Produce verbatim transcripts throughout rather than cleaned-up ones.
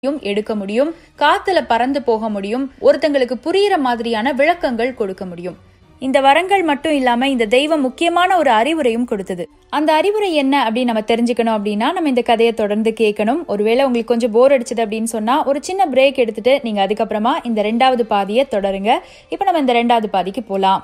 எடுக்க முடியும், காத்துல பறந்து போக முடியும், ஒருத்தங்களுக்கு புரியுற மாதிரியான விளக்கங்கள் கொடுக்க முடியும். இந்த வரங்கள் மட்டும் இல்லாம இந்த தெய்வம் முக்கியமான ஒரு அறிவுரையும் கொடுத்தது. அந்த அறிவுரை என்ன அப்படின்னு நம்ம தெரிஞ்சுக்கணும் அப்படின்னா நம்ம இந்த கதையை தொடர்ந்து கேட்கணும். ஒருவேளை உங்களுக்கு கொஞ்சம் போர் அடிச்சது அப்படின்னு சொன்னா ஒரு சின்ன பிரேக் எடுத்துட்டு நீங்க அதுக்கப்புறமா இந்த ரெண்டாவது பாதியை தொடருங்க. இப்ப நம்ம இந்த ரெண்டாவது பாதிக்கு போலாம்.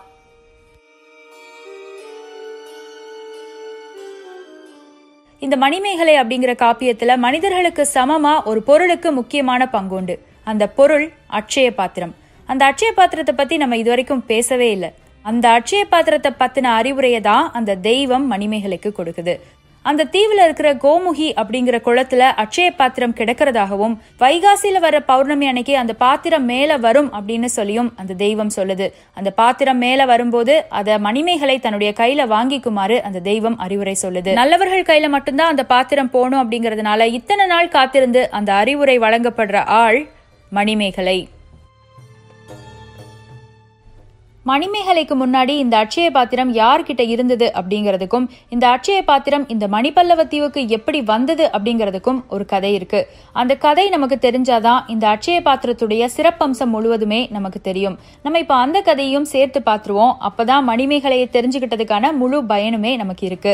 இந்த மணிமேகலை அப்படிங்கிற காப்பியத்துல மனிதர்களுக்கு சமமா ஒரு பொருளுக்கு முக்கியமான பங்குண்டு. அந்த பொருள் அட்சய பாத்திரம். அந்த அட்சய பாத்திரத்தை பத்தி நம்ம இதுவரைக்கும் பேசவே இல்லை. அந்த அட்சய பாத்திரத்தை பத்தின அறிவுரையை தான் அந்த தெய்வம் மணிமேகலைக்கு கொடுக்குது. அந்த தீவுல இருக்கிற கோமுகி அப்படிங்கிற குளத்துல அட்சய பாத்திரம் கிடக்கிறதாகவும் வைகாசியில வர பௌர்ணமி அன்னைக்கு அந்த பாத்திரம் மேல வரும் அப்படின்னு சொல்லியும் அந்த தெய்வம் சொல்லுது. அந்த பாத்திரம் மேல வரும்போது அத மணிமேகலை தன்னுடைய கையில வாங்கிக்குமாறு அந்த தெய்வம் அறிவுரை சொல்லுது. நல்லவர்கள் கையில மட்டும்தான் அந்த பாத்திரம் போகணும் அப்படிங்கறதுனால இத்தனை நாள் காத்திருந்து அந்த அறிவுரை வழங்கப்படுற ஆள் மணிமேகலை. மணிமேகலைக்கு முன்னாடி இந்த அட்சய பாத்திரம் யார்கிட்ட இருந்தது அப்படிங்கிறதுக்கும் இந்த அட்சய பாத்திரம் இந்த மணிபல்லவ தீவுக்கு எப்படி வந்தது அப்படிங்கிறதுக்கும் ஒரு கதை இருக்கு. அந்த கதை நமக்கு தெரிஞ்சாதான் இந்த அட்சய பாத்திரத்துடைய சிறப்பம்சம் முழுவதுமே நமக்கு தெரியும். நம்ம இப்ப அந்த கதையும் சேர்த்து பார்த்துருவோம். அப்பதான் மணிமேகலையை தெரிஞ்சுக்கிட்டதுக்கான முழு பயனுமே நமக்கு இருக்கு.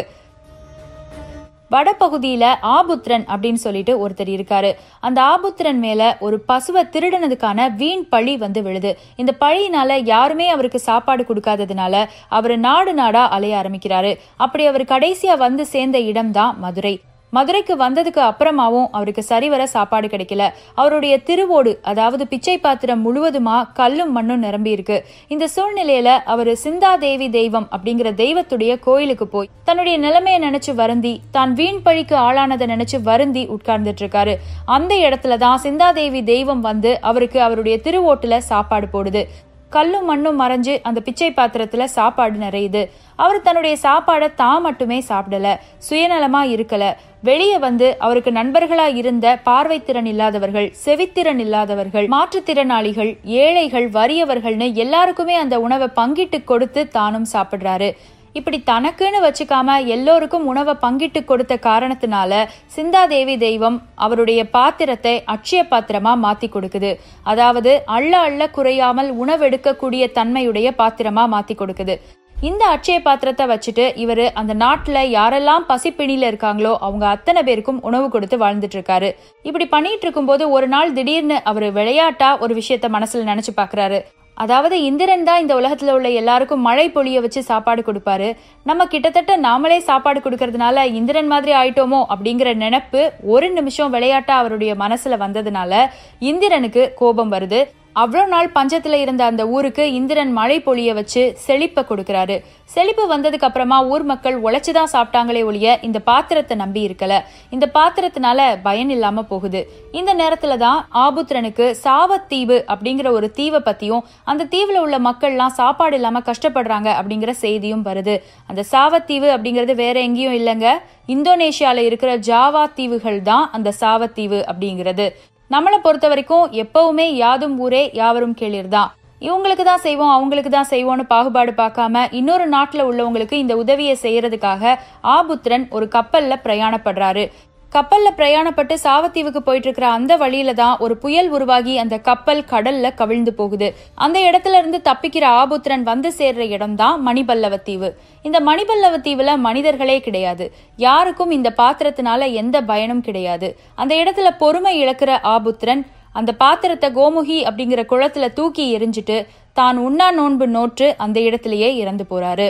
வடபகுதியில ஆபுத்திரன் அப்படின்னு சொல்லிட்டு ஒருத்தர் இருக்காரு. அந்த ஆபுத்திரன் மேல ஒரு பசுவை திருடனதுக்கான வீண் பழி வந்து விழுது. இந்த பழியினால யாருமே அவருக்கு சாப்பாடு கொடுக்காததுனால அவரு நாடு நாடா அலைய ஆரம்பிக்கிறாரு. அப்படி அவர் கடைசியா வந்து சேர்ந்த இடம் தான் மதுரை. மதுரைக்கு வந்ததுக்கு அப்புறமாவும் அவருக்கு சரிவர சாப்பாடு கிடைக்கல. அவருடைய திருவோடு அதாவது பிச்சை பாத்திரம் முழுவதுமா கல்லும் மண்ணும் நிரம்பி இருக்கு. இந்த சூழ்நிலையில அவரு சிந்தாதேவி தெய்வம் அப்படிங்கிற தெய்வத்துடைய கோயிலுக்கு போய் தன்னுடைய நிலைமையை நினைச்சு வருந்தி தான் வீண் பழிக்கு ஆளானதை நினைச்சு வருந்தி உட்கார்ந்துட்டு இருக்காரு. அந்த இடத்துலதான் சிந்தாதேவி தெய்வம் வந்து அவருக்கு அவருடைய திருவோட்டுல சாப்பாடு போடுது. கல்லும் மண்ணும் மறைஞ்சு அந்த பிச்சை பாத்திரத்துல சாப்பாடு நிறையுது. அவர் தன்னுடைய சாப்பாடை தான் மட்டுமே சாப்பிடல, சுயநலமா இருக்கல. வெளியே வந்து அவருக்கு நண்பர்களா இருந்த பார்வை திறன் இல்லாதவர்கள், செவித்திறன் இல்லாதவர்கள், மாற்றுத்திறனாளிகள், ஏழைகள், வறியவர்கள்னு எல்லாருக்குமே அந்த உணவை பங்கிட்டு கொடுத்து தானும் சாப்பிடுறாரு. இப்படி தனக்குன்னு வச்சுக்காம எல்லோருக்கும் உணவை பங்கிட்டு கொடுத்த காரணத்தினால சிந்தாதேவி தெய்வம் அவருடைய பாத்திரத்தை அட்சய பாத்திரமா மாத்தி கொடுக்குது. அதாவது அள்ள அள்ள குறையாமல் உணவெடுக்கக்கூடிய தன்மையுடைய பாத்திரமா மாத்தி கொடுக்குது. இந்த அட்சய பாத்திரத்தை வச்சுட்டு இவரு அந்த நாட்டுல யாரெல்லாம் பசிப்பிணியில இருக்காங்களோ அவங்க அத்தனை பேருக்கும் உணவு கொடுத்து வாழ்ந்துட்டு இருக்காரு. இப்படி பண்ணிட்டு இருக்கும் போது ஒரு நாள் திடீர்னு அவரு விளையாட்டா ஒரு விஷயத்த மனசுல நினைச்சு பாக்குறாரு. அதாவது இந்திரன் தான் இந்த உலகத்துல உள்ள எல்லாருக்கும் மழை பொழிய வச்சு சாப்பாடு கொடுப்பாரு. நம்ம கிட்டத்தட்ட நாமளே சாப்பாடு கொடுக்கறதுனால இந்திரன் மாதிரி ஆயிட்டோமோ அப்படிங்கிற நினைப்பு ஒரு நிமிஷம் விளையாட்டா அவருடைய மனசுல வந்ததுனால இந்திரனுக்கு கோபம் வருது. அவ்வளவு நாள் பஞ்சத்துல இருந்த அந்த ஊருக்கு இந்திரன் மழை பொழிய வச்சு செழிப்பை கொடுக்கிறாரு. செழிப்பு வந்ததுக்கு அப்புறமா ஊர் மக்கள் உழைச்சுதான் சாப்பிட்டாங்களே ஒழிய இந்த பாத்திரத்தை நம்பி இருக்கல. இந்த பாத்திரத்தினால பயன் இல்லாம போகுது. இந்த நேரத்துலதான் ஆபுத்திரனுக்கு சாவத்தீவு அப்படிங்கிற ஒரு தீவை பத்தியும் அந்த தீவுல உள்ள மக்கள் எல்லாம் சாப்பாடு இல்லாம கஷ்டப்படுறாங்க அப்படிங்கிற செய்தியும் வருது. அந்த சாவத்தீவு அப்படிங்கிறது வேற எங்கேயும் இல்லைங்க, இந்தோனேஷியால இருக்கிற ஜாவா தீவுகள் தான் அந்த சாவத்தீவு அப்படிங்கிறது. நம்மளை பொறுத்த வரைக்கும் எப்பவுமே யாதும் ஊரே யாவரும் கேளீர் தான். இவங்களுக்கு தான் செய்வோம் அவங்களுக்கு தான் செய்வோம்னு பாகுபாடு பார்க்காம இன்னொரு நாட்டுல உள்ளவங்களுக்கு இந்த உதவியை செய்யறதுக்காக ஆபுத்திரன் ஒரு கப்பல்ல பிரயாணப்படுறாரு. கப்பல்ல பிரயாணப்பட்டு சாவத்தீவுக்கு போயிட்டு இருக்கிற அந்த வழியில தான் ஒரு புயல் உருவாகி அந்த கப்பல் கடல்ல கவிழ்ந்து போகுது. அந்த இடத்துல இருந்து தப்பிக்கிற ஆபுத்திரன் வந்து சேர்ற இடம் தான் மணிபல்லவ தீவு. இந்த மணிபல்லவ தீவுல மனிதர்களே கிடையாது. யாருக்கும் இந்த பாத்திரத்தினால எந்த பயனும் கிடையாது. அந்த இடத்துல பொறுமை இழக்கிற ஆபுத்திரன் அந்த பாத்திரத்தை கோமுகி அப்படிங்கிற குளத்துல தூக்கி எரிஞ்சிட்டு தான் உண்ணா நோன்பு நோற்று அந்த இடத்திலேயே இறந்து போறாரு.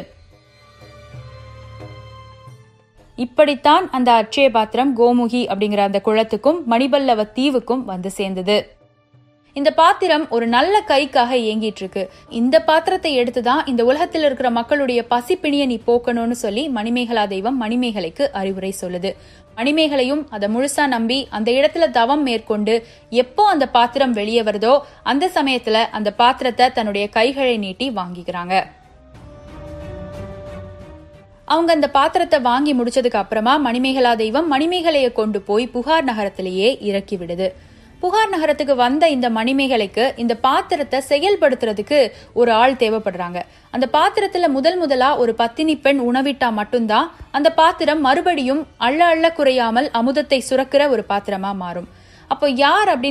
இப்படித்தான் அந்த அட்சய பாத்திரம் கோமுகி அப்படிங்கிற அந்த குளத்துக்கும் மணிபல்லவ தீவுக்கும் வந்து சேர்ந்தது. இந்த பாத்திரம் ஒரு நல்ல கைக்காக இயங்கிட்டு இருக்கு. இந்த பாத்திரத்தை எடுத்துதான் இந்த உலகத்தில் இருக்கிற மக்களுடைய பசிப்பிணியை நீ போக்கணும்னு சொல்லி மணிமேகலா தெய்வம் மணிமேகலைக்கு அறிவுரை சொல்லுது. மணிமேகலையும் அதை முழுசா நம்பி அந்த இடத்துல தவம் மேற்கொண்டு எப்போ அந்த பாத்திரம் வெளியே வருதோ அந்த சமயத்துல அந்த பாத்திரத்தை தன்னுடைய கைகளை நீட்டி வாங்கிக்கிறாங்க. அவங்க அந்த பாத்திரத்தை வாங்கி முடிச்சதுக்கு அப்புறமா மணிமேகலா தெய்வம் மணிமேகலையை கொண்டு போய் புகார் நகரத்திலேயே இறக்கி விடுது. புகார் நகரத்துக்கு வந்த இந்த மணிமேகலைக்கு இந்த பாத்திரத்தை செயல்படுத்துறதுக்கு ஒரு ஆள் தேவைப்படுறாங்க. அந்த பாத்திரத்துல முதல் முதலா ஒரு பத்தினி பெண் உணவிட்டா மட்டும்தான் அந்த பாத்திரம் மறுபடியும் அள்ள அள்ள குறையாமல் அமுதத்தை சுரக்கிற ஒரு பாத்திரமா மாறும். அப்போ யார் அப்படின்னு